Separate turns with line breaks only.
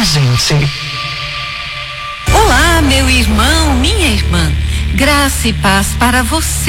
gente.
Olá, meu irmão, minha irmã. Graça e paz para você.